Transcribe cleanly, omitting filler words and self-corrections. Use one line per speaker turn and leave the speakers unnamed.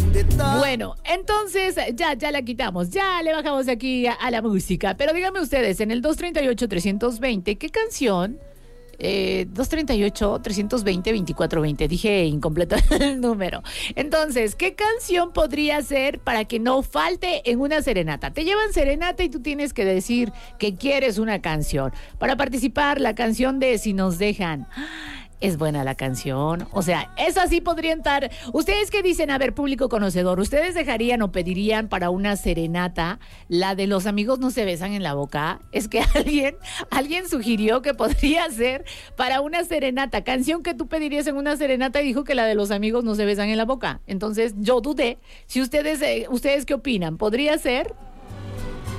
Bueno, entonces ya la quitamos, ya le bajamos aquí a la música. Pero díganme ustedes, en el 238-320, ¿qué canción? 238-320-2420. Dije incompleto el número. Entonces, ¿qué canción podría ser para que no falte en una serenata? Te llevan serenata y tú tienes que decir que quieres una canción. Para participar, la canción de Si nos dejan. Es buena la canción, o sea, esa sí podrían estar. ¿Ustedes qué dicen? A ver, público conocedor, ¿ustedes dejarían o pedirían para una serenata la de Los amigos no se besan en la boca? Es que alguien sugirió que podría ser para una serenata, canción que tú pedirías en una serenata y dijo que la de Los amigos no se besan en la boca. Entonces yo dudé. Si ustedes ¿qué opinan? ¿Podría ser?